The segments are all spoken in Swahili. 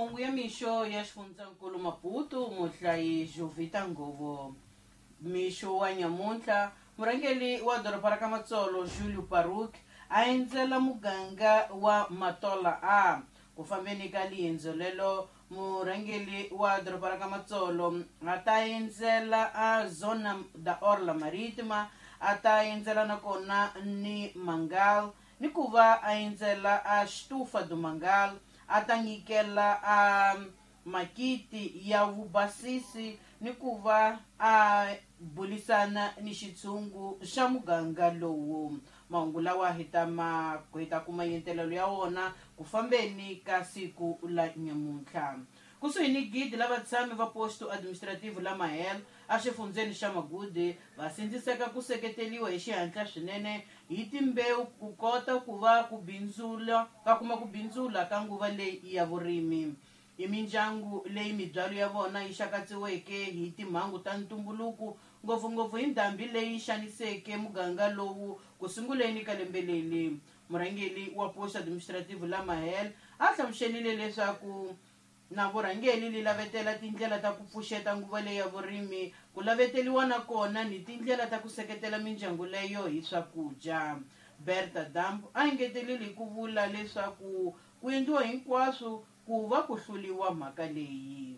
mahungu ya mixo ya xifundzankulu Maputo muhlayi Jovita Ngovo. Mixo wa nyamuntlha murhangeri wa doroba ra Kamatsolo Julio Paruk a endzela muganga wa Matola A ku fambeni ka liendzo lelo murhangeri wa doroba ra Kamatsolo a ta endzela a zona da Orla Marítima, a ta endzela nakona ni Mangal ni ku va a endzela a Stufa do Mangal, a ta nyikela a makiti ya vubasisi ni ku va a bulisana ni xitshungu xa muganga lowu. Mahungu lawa hi ta kuma yentelelo ya wona ku fambeni ka siku la nyamuntlha. Kusuhi ni gidi lava tshami va posto administrativo la Mahel a xifundzeni xa Magude va sindziseka ku seketeliwa hi xihatla swinene hi timbewu ku kota ku va ku kuma ku bindzula ka nguva leyi ya vurimi. I mindyangu leyi mibyalo ya vona yi xakatsiweke hi timhangu ta ntumbuluko, ngopfungopfu hi ndhambi leyi xaniseke muganga lowu ku sunguleni ka lembe leri. Murhangeri wa posto administrativo la Mahel a hlamuxerile leswaku na vurhangeri li lavetela tindlela ta ku pfuxeta nguva leyi ya vurimi, ku laveteliwa na kona ni tindlela ta ku seketela mindyangu leyo hi swakudya. Berta Dambu a engetelile hi ku vula leswaku ku endliwa hinkwaswo ku va ku hluliwa mhaka leyi.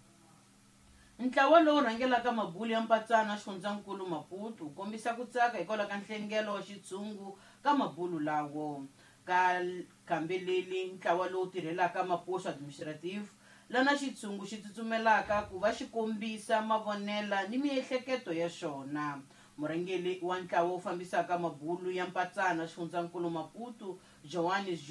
Ntlawa lowu rhangelaka mabulu ya Mpatsana xifundzankulu Maputo wu kombisa ku tsaka hikwalaho ka nhlengelo wa xitshungu ka mabulu lawo. Kambe leli ntlawa lowu tirhelaka maposto administrative lana xitshungu xi tsutsumelaka ku va xi kombisa mavonela ni miehleketo ya xona. Murhangeri wa ntlawa wu fambisaka mabulu ya Mpatsana xifundzankulu Maputo Johannes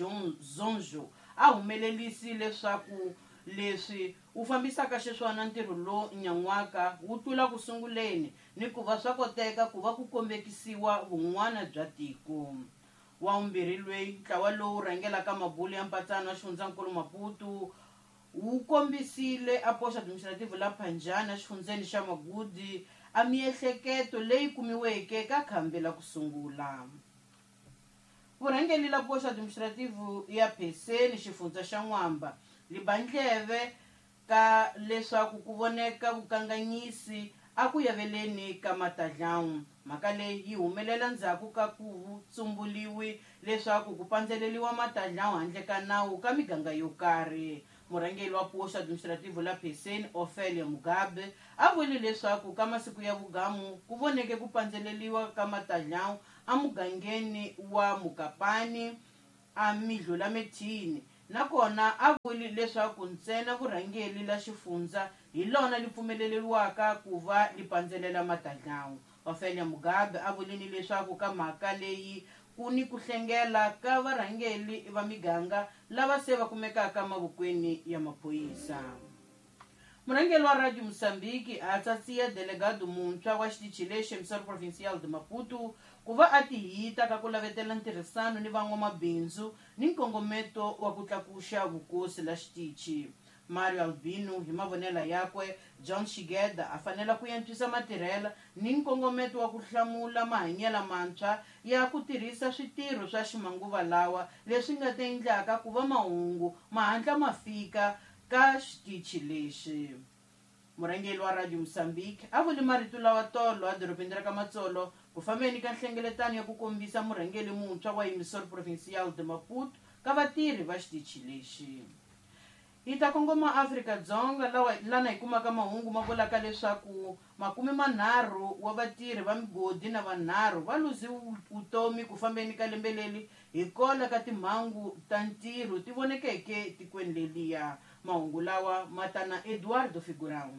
Zonjo a humelelisi leswaku leswi wu fambisaka xiswona ntirho lowu nyan'waka wu tlula ku sunguleni ni ku va swa koteka ku va ku kombekisiwa vun'wana bya tiko. Wa vumbirhi lweyi ntlawa lowu rhangelaka mabulu ya Mpatsana xifundzankulu Maputo wu kombisile a posto administrativo la Phanjana xifundzeni xa Magudi a miehleketo leyi kumiweke ka khambi la ku sungula. Vurhangeri la posto administrativo ya Pheseni xifundza xa N'wamba li bandleve ka leswaku ku voneka vukanganyisi a ku yaveleni ka matadlawu. Mhaka leyi yi humelela ndzhaku ka ku tsumbuliwi leswaku ku pandzeleliwa matadlawu handle ka nawu ka miganga yo karhi. Murhangeri wa posto administrativo la Pheseni Ophelia Mugabe a vule leswaku ka masiku ya vugamu ku voneke ku pandzeleliwa ka matadlawu a mugangeni wa Mukapani a Midlulamethini, nakona a vuli leswaku ntsena vurhangeri la xifundza hi lona li pfumeleriwaka ku va li pandzelela matadlawu. Ophelia Mugabe a vulini leswaku ka mhaka leyi ku ni ku hlengela ka varhangeri va miganga lava se va kumekaka mavokweni ya maphoyisa. Murhangeri wa Radio Mozambique a tsatsiya delegado muntshwa wa xitichi lexi emisaro provincial de Maputo ku va a tihita ka ku lavetela ntirhisano ni van'wamabindzu ni nkongometo wa ku tlakuxa vukosi la xitichi. Mario Albino hi mavonela yakwe John Shigeda a fanela ku yantswisa matirhela ni nkongometo wa ku hlamula mahanyela mantshwa ya ku tirhisa switirho swa ximanguva lawa leswi nga ta endlaka ku va mahungu ma hatla ma fika ka xitichi lexi. Murhangeri wa Radio Mozambique a vuli marito lawa tolo a dorobeni ra Kamatsolo ku fambeni ka nhlengeletano ya ku kombisa murhangeri muntshwa wa emisaro provincial de Maputo ka vatirhi va xitichi lexi. Hi ta kongoma Afrika-Dzonga lana hi kumaka mahungu ma vulaka leswaku 30 wa vatirhi va migodi na vanharhu va luziwe vutomi ku fambeni ka lembe leli hikola ka timhangu ta ntirho ti vonekeke tikweni leliya. Mahungu lawa matana Eduardo Figurão.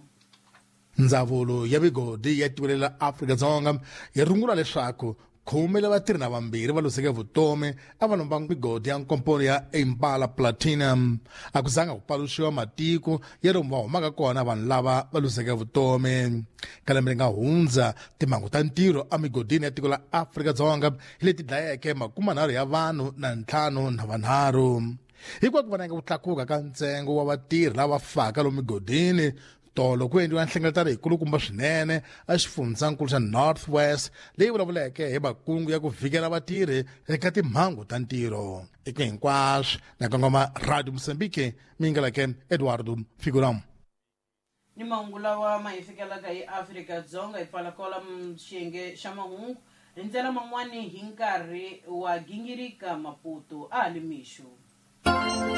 Ndzawulo ya migodi ya tivelela Afrika-Dzonga ya rungula leswaku khume la vatirhi na vambirhi va luseke vutomi a va lomba migodi ya nkomponi ya Impala Platinum. A ku zanga ku paluxiwa matiko ya lomu va humaka kona vanhu lava va luseke vutomi. Ka lembe ri nga hundza timhangu ta ntirho a migodini ya tiko la Afrika-Dzonga hi leti dlayeke 30 ya vanhu na 5 na vanharhu. Hikwalaho ku vonaka ku tlakuka ka ntsengo wa vatirhi lava faka lomu migodini, tolo ku endliwa nhlengeletano yikulukumba swinene a xifundzankulu xa Northwest leyi vulavuleke hi makungu ya ku vhikela vatirhi eka timhangu ta ntirho. Eka hinkwaswo na kongoma Radio Mozambique mingalake Eduardo Figuram. Ni mahungu lawa ma hi fikelaka hi Afrika-Dzonga hi pfala kola xiyenge xa mahungu hi ndlela man'wani hi nkarhi wa gingirika Maputo a Limixo.